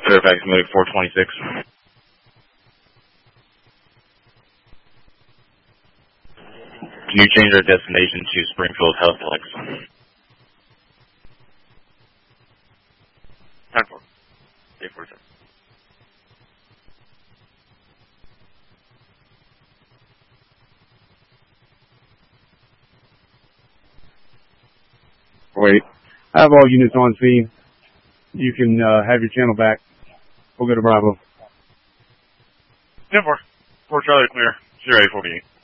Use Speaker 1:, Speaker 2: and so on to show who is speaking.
Speaker 1: Fairfax moving 426. Can you change our destination to Springfield Healthplex?
Speaker 2: 10-4. 847.
Speaker 3: Wait. I have all units on scene. You can have your channel back. We'll go to Bravo.
Speaker 2: 10-4. 4 Charlie clear. 0848.